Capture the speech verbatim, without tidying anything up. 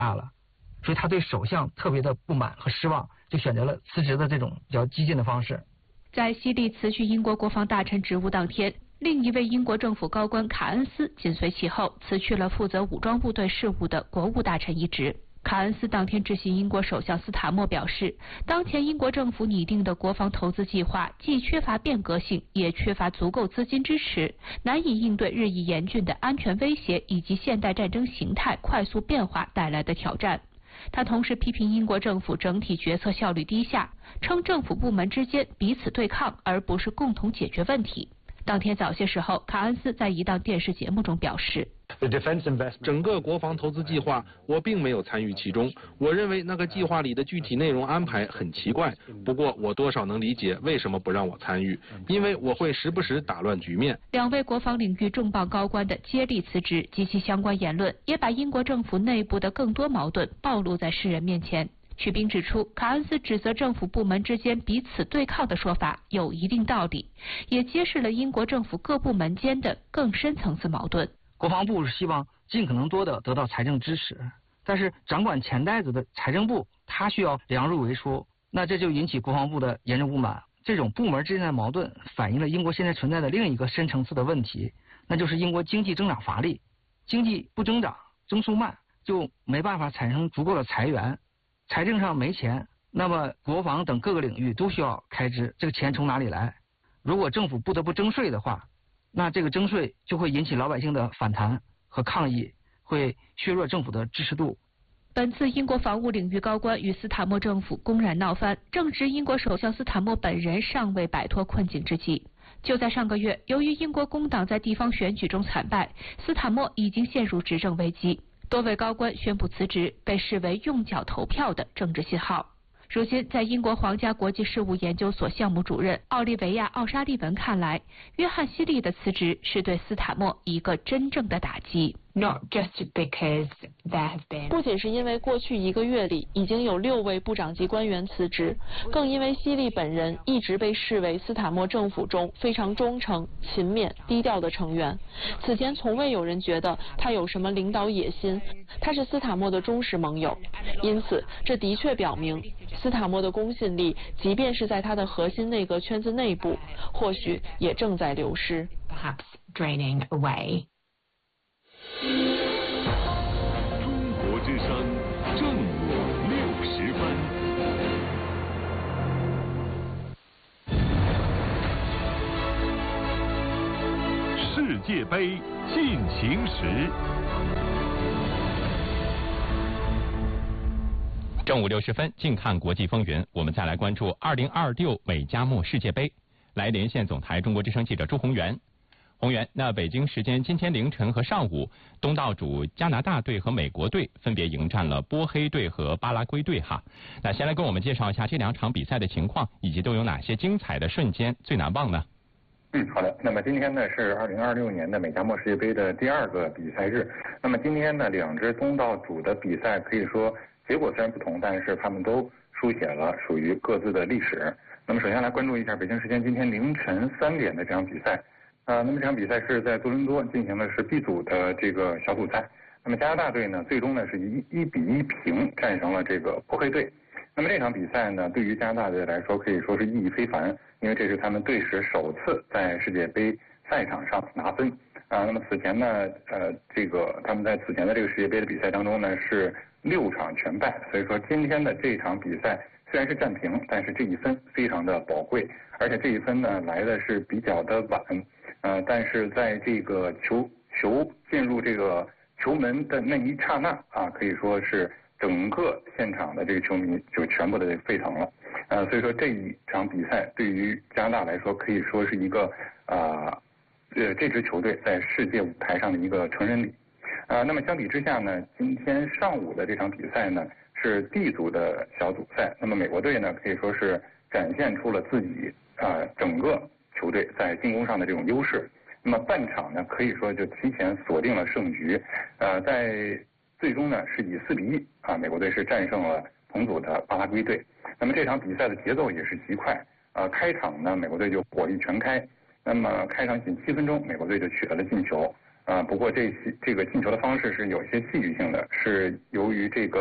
大了，所以他对首相特别的不满和失望，就选择了辞职的这种比较激进的方式。 在希利辞去英国国防大臣职务当天，另一位英国政府高官卡恩斯紧随其后辞去了负责武装部队事务的国务大臣一职。卡恩斯当天致信英国首相斯塔默表示，当前英国政府拟定的国防投资计划既缺乏变革性，也缺乏足够资金支持，难以应对日益严峻的安全威胁以及现代战争形态快速变化带来的挑战。他同时批评英国政府整体决策效率低下，称政府部门之间彼此对抗，而不是共同解决问题。当天早些时候，卡恩斯在一档电视节目中表示， 整个国防投资计划我并没有参与其中，我认为那个计划里的具体内容安排很奇怪，不过我多少能理解为什么不让我参与，因为我会时不时打乱局面。 两位国防领域重磅高官的接力辞职及其相关言论，也把英国政府内部的更多矛盾暴露在世人面前。许斌指出，卡恩斯指责政府部门之间彼此对抗的说法有一定道理，也揭示了英国政府各部门间的更深层次矛盾。 国防部是希望尽可能多的得到财政支持，但是掌管钱袋子的财政部，他需要量入为出，那这就引起国防部的严重不满。这种部门之间的矛盾反映了英国现在存在的另一个深层次的问题，那就是英国经济增长乏力，经济不增长，增速慢，就没办法产生足够的财源。财政上没钱，那么国防等各个领域都需要开支，这个钱从哪里来？如果政府不得不征税的话，那这个征税就会引起老百姓的反弹和抗议，会削弱政府的支持度。 本次英国防务领域高官与斯塔默政府公然闹翻，正值英国首相斯塔默本人尚未摆脱困境之际。就在上个月，由于英国工党在地方选举中惨败，斯塔默已经陷入执政危机。多位高官宣布辞职，被视为用脚投票的政治信号。如今，在英国皇家国际事务研究所项目主任奥利维亚·奥沙利文看来，约翰·希利的辞职是对斯塔默一个真正的打击。 Not just because there have been 不仅是因为过去一个月里已经有六位部长级官员辞职，更因为希利本人一直被视为斯塔默政府中非常忠诚、勤勉、低调的成员。此前从未有人觉得他有什么领导野心，他是斯塔默的忠实盟友。因此，这的确表明斯塔默的公信力，即便是在他的核心内阁圈子内部，或许也正在流失。 perhaps draining away。 中国之声正午六时分。世界杯进行时。 正午六时分，近看国际风云。我们再来关注二零二六美加墨世界杯。来连线总台中国之声记者朱宏元。宏源，那北京时间今天凌晨和上午，东道主加拿大队和美国队分别迎战了波黑队和巴拉圭队哈。那先来跟我们介绍一下这两场比赛的情况，以及都有哪些精彩的瞬间最难忘呢？ 嗯，好的。那么今天呢是二零二六年的美加墨世界杯的第二个比赛日。那么今天呢，两支东道主的比赛可以说结果虽然不同，但是他们都书写了属于各自的历史。那么首先来关注一下北京时间今天凌晨三点的这场比赛。呃，那么这场比赛是在多伦多进行的是 B 组的这个小组赛。那么加拿大队呢，最终呢是以一比一平战胜了这个波黑队。那么这场比赛呢，对于加拿大队来说可以说是意义非凡，因为这是他们队史首次在世界杯赛场上拿分。啊，那么此前呢，呃，这个他们在此前的这个世界杯的比赛当中呢是六场全败，所以说今天的这场比赛虽然是战平，但是这一分非常的宝贵，而且这一分呢来的是比较的晚。呃，但是在这个球球进入这个球门的那一刹那啊，可以说是整个现场的这个球迷就全部的沸腾了。呃，所以说这一场比赛对于加拿大来说可以说是一个啊呃这支球队在世界舞台上的一个成人礼。啊，那么相比之下呢，今天上午的这场比赛呢是 D 组的小组赛。那么美国队呢可以说是展现出了自己啊整个球队在进攻上的这种优势。那么半场呢可以说就提前锁定了胜局。呃，在最终呢是以四比一啊，美国队是战胜了同组的巴拉圭队。那么这场比赛的节奏也是极快。呃，开场呢美国队就火力全开。那么开场仅七分钟，美国队就取得了进球。 啊，不过这些这个进球的方式是有一些戏剧性的，是由于这个。